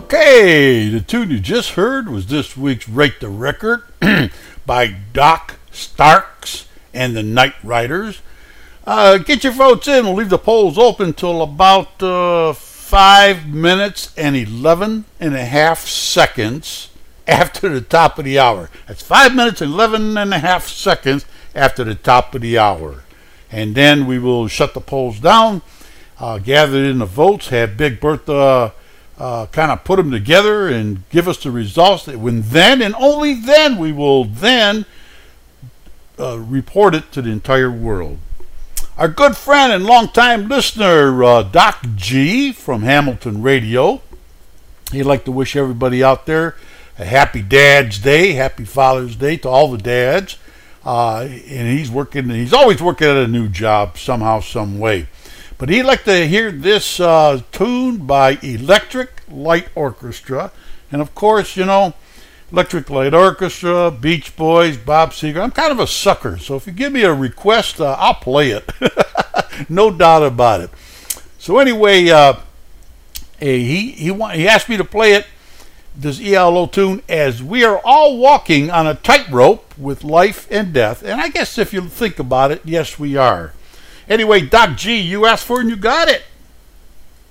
Okay, the tune you just heard was this week's Rate the Record by Doc Starks and the Night Riders. Get your votes in. We'll leave the polls open till about 5 minutes and 11 and a half seconds after the top of the hour. That's 5 minutes and 11 and a half seconds after the top of the hour. And then we will shut the polls down, gather in the votes, have Big Bertha kind of put them together and give us the results. When then and only then we will then report it to the entire world. Our good friend and longtime listener, Doc G from Hamilton Radio, he'd like to wish everybody out there a happy Dad's Day, happy Father's Day to all the dads. And he's always working at a new job somehow, some way. But he'd like to hear this tune by Electric Light Orchestra. And of course, Electric Light Orchestra, Beach Boys, Bob Seger. I'm kind of a sucker, so if you give me a request, I'll play it. No doubt about it. So anyway, he asked me to play it, this ELO tune, as we are all walking on a tightrope with life and death. And I guess if you think about it, yes, we are. Anyway, Doc G, you asked for it and you got it.